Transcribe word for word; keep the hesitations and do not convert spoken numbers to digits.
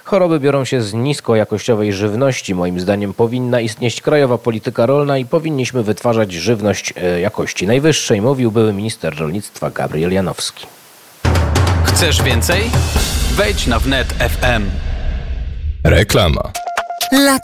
Choroby biorą się z niskojakościowej żywności. Moim zdaniem powinna istnieć krajowa polityka rolna i powinniśmy wytwarzać żywność jakości najwyższej, mówił były minister rolnictwa Gabriel Janowski. Chcesz więcej? Wejdź na wnet kropka ef em. Reklama. Lato